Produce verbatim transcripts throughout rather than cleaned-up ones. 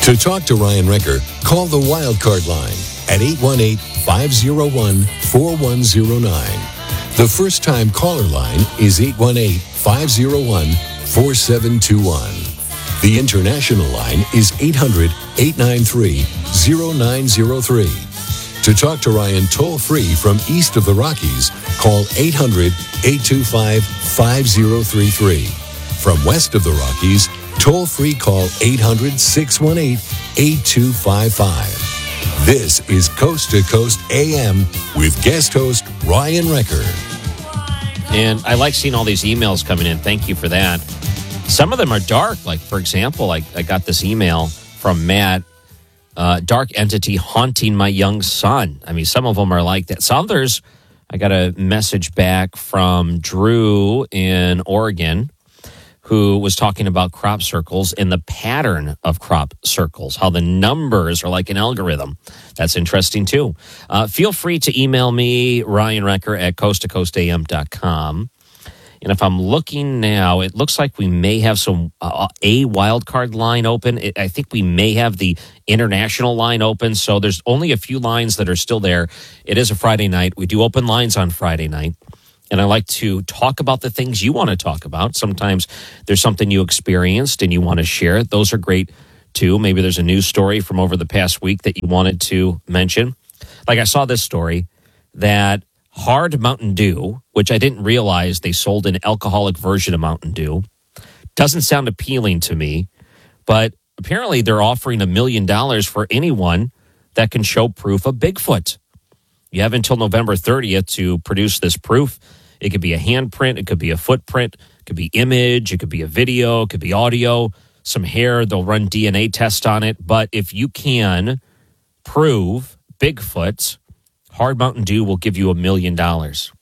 To talk to Ryan Recker, call the Wildcard line at eight one eight, five oh one, four one oh nine. The first-time caller line is eight one eight, five oh one, four seven two one. The international line is eight hundred, eight nine three, oh nine oh three. To talk to Ryan toll-free from east of the Rockies, call eight hundred, eight two five, five oh three three. From west of the Rockies, toll-free call eight hundred, six one eight, eight two five five. This is Coast to Coast A M with guest host Ryan Recker. And I like seeing all these emails coming in. Thank you for that. Some of them are dark. Like, for example, I, I got this email from Matt. Uh, dark entity haunting my young son. I mean, some of them are like that. Some others, I got a message back from Drew in Oregon, who was talking about crop circles and the pattern of crop circles, how the numbers are like an algorithm. That's interesting, too. Uh, feel free to email me, Ryan Recker, at coast to coast a m dot com. And if I'm looking now, it looks like we may have some uh, a wildcard line open. It, I think we may have the international line open. So there's only a few lines that are still there. It is a Friday night. We do open lines on Friday night. And I like to talk about the things you want to talk about. Sometimes there's something you experienced and you want to share it. Those are great, too. Maybe there's a news story from over the past week that you wanted to mention. Like I saw this story that Hard Mountain Dew, which I didn't realize they sold an alcoholic version of Mountain Dew, doesn't sound appealing to me. But apparently they're offering a million dollars for anyone that can show proof of Bigfoot. You have until November thirtieth to produce this proof. It could be a handprint. It could be a footprint. It could be image. It could be a video. It could be audio, some hair. They'll run D N A tests on it. But if you can prove Bigfoot, Hard Mountain Dew will give you a million dollars.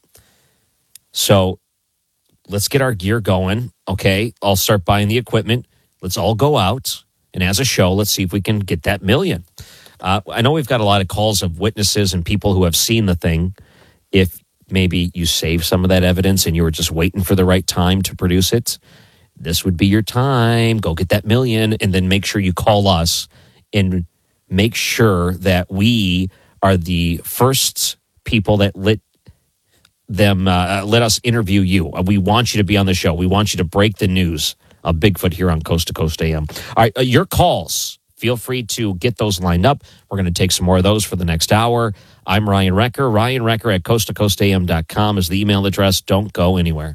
So let's get our gear going, okay? I'll start buying the equipment. Let's all go out. And as a show, let's see if we can get that million. Uh, I know we've got a lot of calls of witnesses and people who have seen the thing. If maybe you save some of that evidence and you were just waiting for the right time to produce it, this would be your time. Go get that million and then make sure you call us and make sure that we are the first people that let them uh, let us interview you. We want you to be on the show. We want you to break the news of Bigfoot here on Coast to Coast A M. All right, uh, your calls. Feel free to get those lined up. We're going to take some more of those for the next hour. I'm Ryan Recker. Ryan Recker at coast to coast a m dot com is the email address. Don't go anywhere.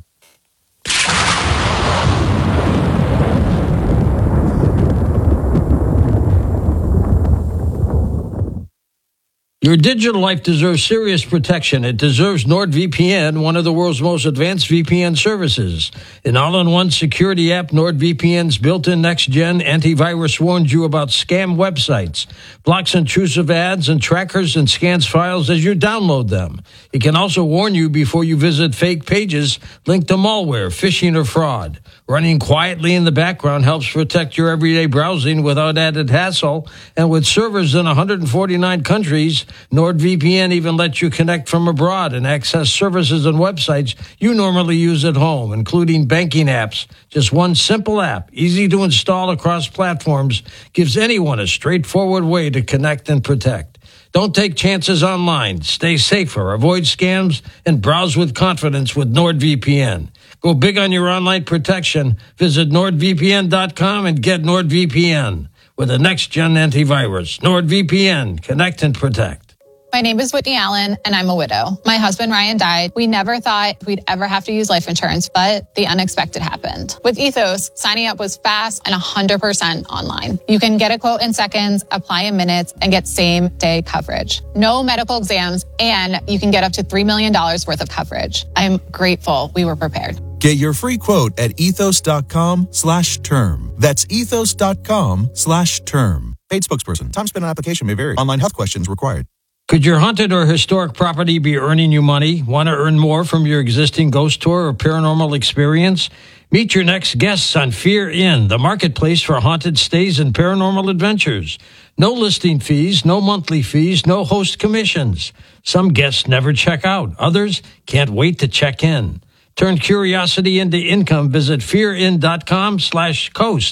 Your digital life deserves serious protection. It deserves NordVPN, one of the world's most advanced V P N services. An all-in-one security app, NordVPN's built-in next-gen antivirus warns you about scam websites, blocks intrusive ads and trackers, and scans files as you download them. It can also warn you before you visit fake pages linked to malware, phishing, or fraud. Running quietly in the background helps protect your everyday browsing without added hassle. And with servers in one hundred forty-nine countries, NordVPN even lets you connect from abroad and access services and websites you normally use at home, including banking apps. Just one simple app, easy to install across platforms, gives anyone a straightforward way to connect and protect. Don't take chances online. Stay safer, avoid scams, and browse with confidence with NordVPN. Go big on your online protection. Visit nord v p n dot com and get NordVPN with a next-gen antivirus. NordVPN. Connect and protect. My name is Whitney Allen, and I'm a widow. My husband, Ryan, died. We never thought we'd ever have to use life insurance, but the unexpected happened. With Ethos, signing up was fast and one hundred percent online. You can get a quote in seconds, apply in minutes, and get same-day coverage. No medical exams, and you can get up to three million dollars worth of coverage. I'm grateful we were prepared. Get your free quote at ethos.com slash term. That's ethos.com slash term. Paid spokesperson. Time spent on application may vary. Online health questions required. Could your haunted or historic property be earning you money? Want to earn more from your existing ghost tour or paranormal experience? Meet your next guests on Fear Inn, the marketplace for haunted stays and paranormal adventures. No listing fees, no monthly fees, no host commissions. Some guests never check out. Others can't wait to check in. Turn curiosity into income. Visit fearin.com slash coast.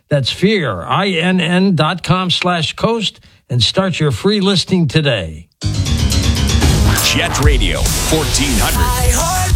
That's fear, I N N dot com slash coast, and start your free listing today. Jet Radio, fourteen hundred.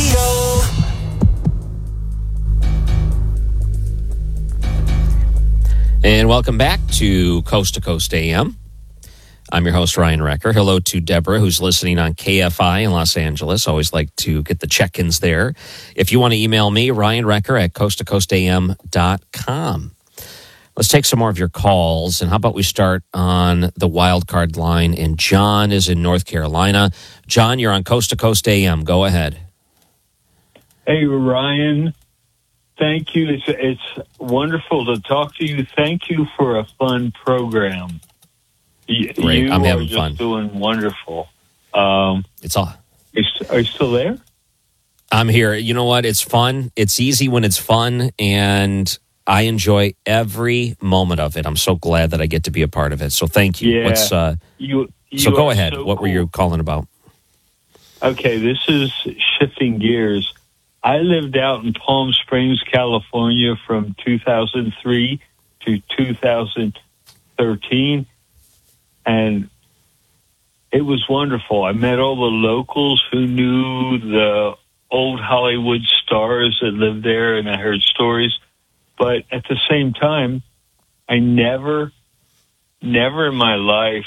And welcome back to Coast to Coast A M. I'm your host, Ryan Wrecker. Hello to Deborah, who's listening on K F I in Los Angeles. Always like to get the check-ins there. If you want to email me, Ryan Wrecker at coast to coast a m dot com. Let's take some more of your calls. And how about we start on the wild card line? And John is in North Carolina. John, you're on Coast to Coast A M. Go ahead. Hey, Ryan. Thank you. It's it's wonderful to talk to you. Thank you for a fun program. You, Great. you I'm are having just fun. doing wonderful. Um, It's all. is, are you still there? I'm here. You know what? It's fun. It's easy when it's fun, and I enjoy every moment of it. I'm so glad that I get to be a part of it. So thank you. Yeah. What's, uh, You, you so go are ahead. so what were cool. you calling about? Okay, this is shifting gears. I lived out in Palm Springs, California from two thousand three to two thousand thirteen, and it was wonderful. I met all the locals who knew the old Hollywood stars that lived there, and I heard stories. But at the same time, I never, never in my life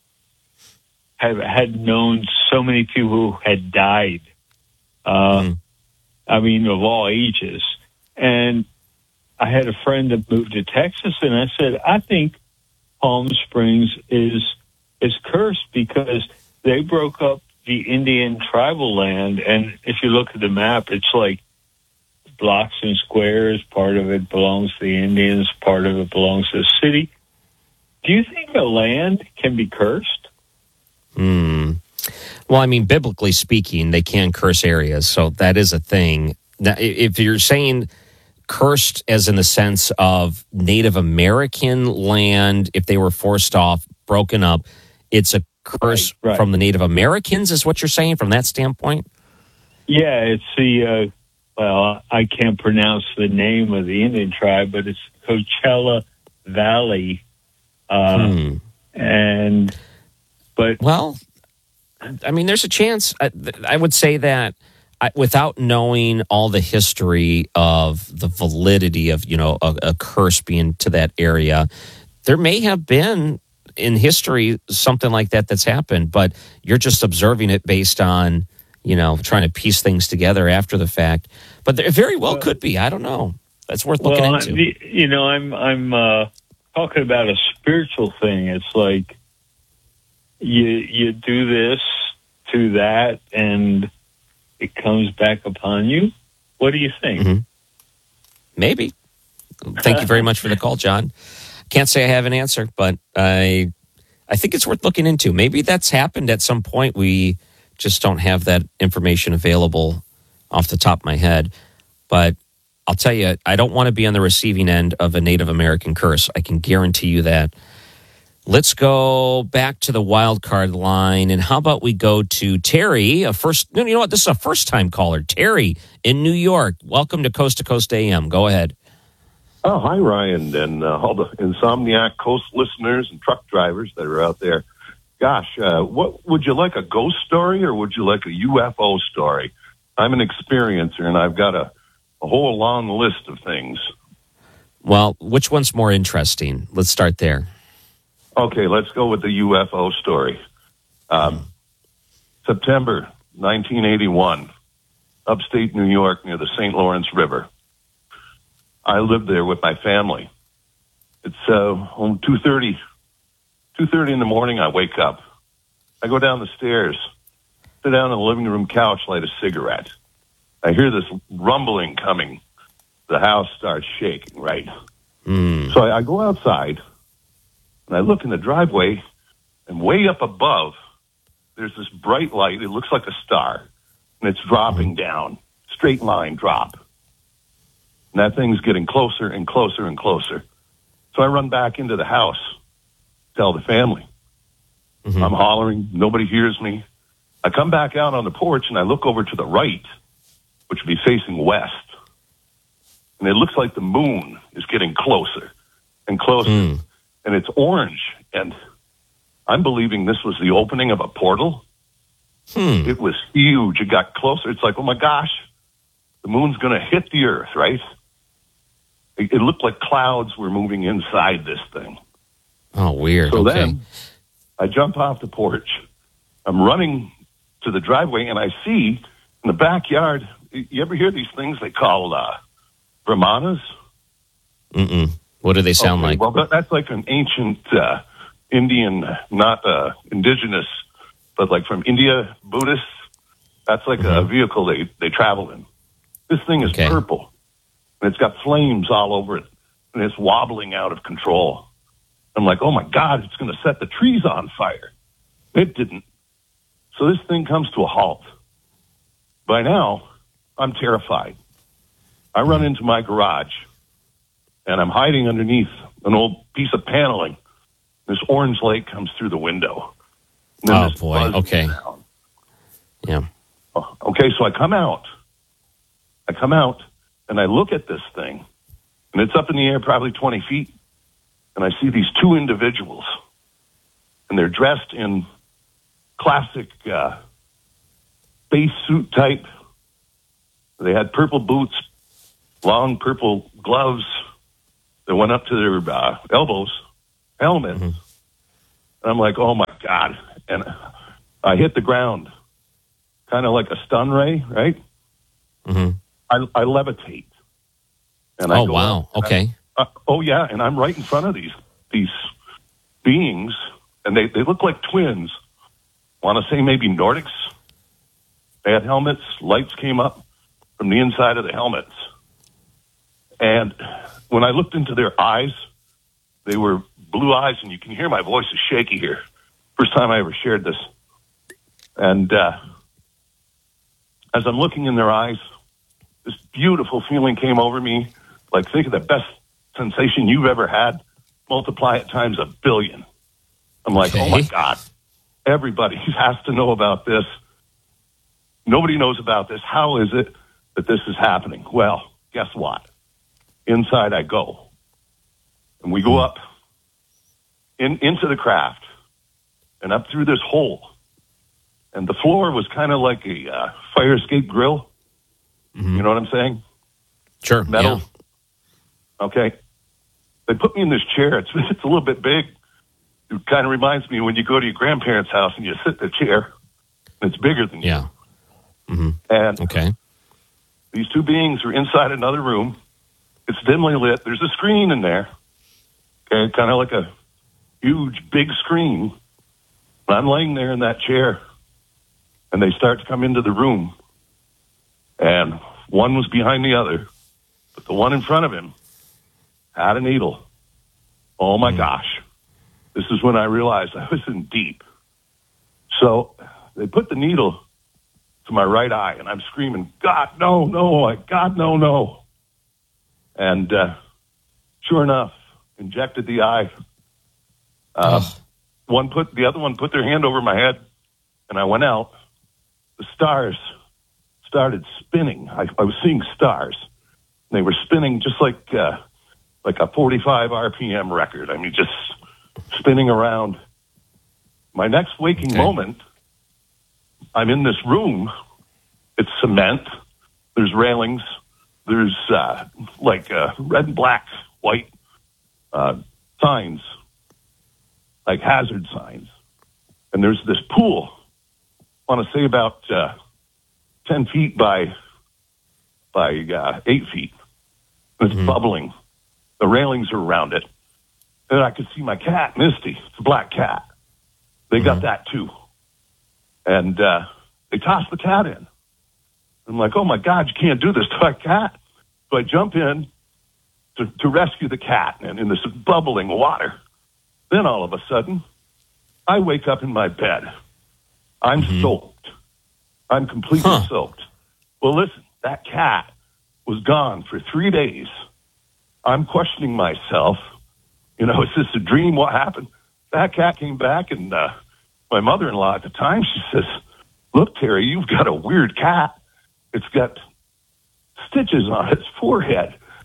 have had known so many people who had died. Uh, Mm. I mean, of all ages. And I had a friend that moved to Texas, and I said, I think Palm Springs is is cursed because they broke up the Indian tribal land. And if you look at the map, it's like blocks and squares. Part of it belongs to the Indians. Part of it belongs to the city. Do you think the land can be cursed? Hmm. Well, I mean, biblically speaking, they can curse areas, so that is a thing. Now, i- if you're saying cursed as in the sense of Native American land, if they were forced off, broken up, it's a curse Right, right. from the Native Americans, is what you're saying from that standpoint? Yeah, it's the, uh, well, I can't pronounce the name of the Indian tribe, but it's Coachella Valley. Uh, Hmm. And, but Well, I mean, there's a chance. I, I would say that I, without knowing all the history of the validity of, you know, a, a curse being to that area, there may have been in history something like that that's happened, but you're just observing it based on, you know, trying to piece things together after the fact. But there very well could be. I don't know. That's worth looking well, into. the, you know, I'm, I'm, uh, talking about a spiritual thing. It's like you, you do this to that and it comes back upon you. What do you think? Mhm. Maybe. Thank you very much for the call, John. Can't say I have an answer, but I I think it's worth looking into. Maybe that's happened at some point. We just don't have that information available off the top of my head. But I'll tell you, I don't want to be on the receiving end of a Native American curse. I can guarantee you that. Let's go back to the wild card line. And how about we go to Terry, a first, you know what? This is a first time caller. Terry in New York. Welcome to Coast to Coast A M. Go ahead. Oh, hi, Ryan, and uh, all the Insomniac Coast listeners and truck drivers that are out there. Gosh, uh, what would you like, a ghost story or would you like a U F O story? I'm an experiencer, and I've got a, a whole long list of things. Well, which one's more interesting? Let's start there. Okay, let's go with the U F O story. Um, September nineteen eighty-one, upstate New York near the Saint Lawrence River. I lived there with my family. It's uh, on two thirty, two thirty in the morning, I wake up. I go down the stairs, sit down on the living room couch, light a cigarette. I hear this rumbling coming. The house starts shaking, right? Mm. So I, I go outside, and I look in the driveway, and way up above, there's this bright light. It looks like a star, and it's dropping down, straight line drop. And that thing's getting closer and closer and closer. So I run back into the house, tell the family. Mm-hmm. I'm hollering. Nobody hears me. I come back out on the porch, and I look over to the right, which would be facing west. and it looks like the moon is getting closer and closer, Mm. and it's orange. And I'm believing this was the opening of a portal. Hmm. It was huge. It got closer. It's like, oh my gosh, the moon's going to hit the earth, right? It, it looked like clouds were moving inside this thing. Oh, weird. So okay. then I jump off the porch. I'm running to the driveway, and I see in the backyard, you ever hear these things they call uh, brahmanas? Mm-mm. What do they sound Okay, like? Well, that, that's like an ancient uh, Indian, not uh, indigenous, but like from India, Buddhists. That's like Mm-hmm. a vehicle they, they travel in. This thing is Okay. purple, and it's got flames all over it, and it's wobbling out of control. I'm like, oh my God, it's going to set the trees on fire. It didn't. So this thing comes to a halt. By now, I'm terrified. I run into my garage, and I'm hiding underneath an old piece of paneling. This orange light comes through the window. And then Oh, this boy. buzz Okay. sound. Yeah. Oh, Okay, so I come out. I come out, and I look at this thing, and it's up in the air probably twenty feet, and I see these two individuals, and they're dressed in classic uh, space suit type. They had purple boots, long purple gloves that went up to their uh, elbows, helmets. And I'm like, oh my God. And I hit the ground, kind of like a stun ray, right? Mm-hmm. I, I levitate. And I Oh, go wow. up, and Okay. I- uh, oh, yeah. And I'm right in front of these these beings, and they, they look like twins. Want to say maybe Nordics? They had helmets. Lights came up from the inside of the helmets. And when I looked into their eyes, they were blue eyes, and you can hear my voice is shaky here. First time I ever shared this. And uh, as I'm looking in their eyes, this beautiful feeling came over me. Like, think of the best sensation you've ever had. Multiply it times a billion. I'm like, Okay. oh, my God. Everybody has to know about this. Nobody knows about this. How is it that this is happening? Well, guess what? Inside I go. And we go up in, into the craft and up through this hole. And the floor was kind of like a uh, fire escape grill. Mm-hmm. You know what I'm saying? Sure. Metal. Yeah. Okay. They put me in this chair. It's, it's a little bit big. It kind of reminds me when you go to your grandparents' house and you sit in the chair. And it's bigger than you. Yeah. Mm-hmm. And Okay. these two beings are inside another room. It's dimly lit. There's a screen in there. Okay, kind of like a huge, big screen. And I'm laying there in that chair, and they start to come into the room. And one was behind the other, but the one in front of him had a needle. Oh, my gosh. This is when I realized I was in deep. So they put the needle to my right eye, and I'm screaming, God, no, no, God, no, no. And uh, sure enough, injected the eye. Uh, one put the other one put their hand over my head, and I went out. The stars started spinning. I, I was seeing stars. They were spinning just like uh, like a forty-five R P M record. I mean, just spinning around. My next waking Okay. moment, I'm in this room. It's cement. There's railings. There's uh, like uh, red and black, white uh, signs, like hazard signs. And there's this pool, I want to say about uh, ten feet by by uh, eight feet. It's Mm-hmm. bubbling. The railings are around it. And I could see my cat, Misty. It's a black cat. They got that too. And uh, they tossed the cat in. I'm like, oh my God, you can't do this to my cat. So I jump in to, to rescue the cat and in this bubbling water. Then all of a sudden, I wake up in my bed. I'm soaked. I'm completely Huh. soaked. Well, listen, that cat was gone for three days. I'm questioning myself. You know, is this a dream? What happened? That cat came back, and uh, my mother-in-law at the time, she says, look, Terry, you've got a weird cat. It's got stitches on its forehead.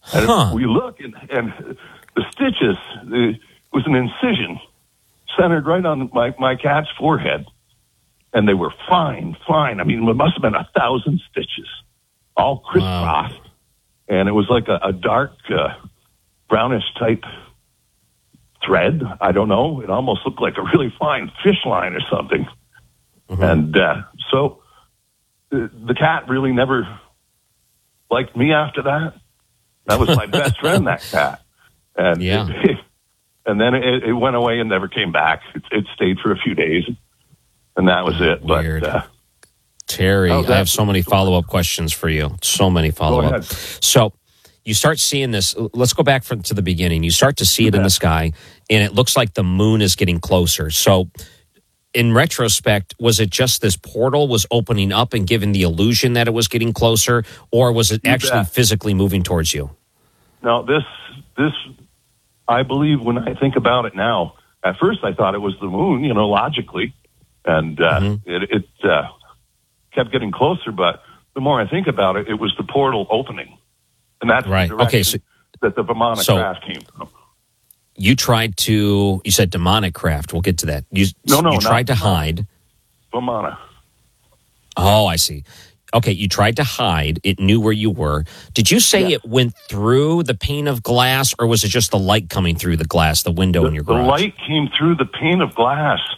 And Huh. we look, and, and the stitches, it was an incision centered right on my, my cat's forehead. And they were fine, fine. I mean, it must have been a thousand stitches, all crisscrossed. Wow. And it was like a, a dark, uh, brownish type thread. I don't know. It almost looked like a really fine fish line or something. Mm-hmm. And uh, so the, the cat really never liked me after that. That was my best friend, that cat. And yeah. it, and then it, it went away and never came back. It, it stayed for a few days. And that was it. Weird. But, uh, Terry, I have so many follow-up questions for you. So many follow-up. So you start seeing this. Let's go back from, to the beginning. You start to see it yeah. in the sky, and it looks like the moon is getting closer. So in retrospect, was it just this portal was opening up and giving the illusion that it was getting closer, or was it actually yeah. physically moving towards you? No, this, this, I believe when I think about it now, at first I thought it was the moon, you know, logically. And uh, mm-hmm. it, it uh, kept getting closer, but the more I think about it, it was the portal opening. And that's right. the direction okay, so, that the Vimana so craft came from. You tried to, you said demonic craft. We'll get to that. You, no, no, you tried to Vimana. hide. Vimana. Oh, I see. Okay, you tried to hide. It knew where you were. Did you say yeah. it went through the pane of glass, or was it just the light coming through the glass, the window the, in your garage? The light came through the pane of glass.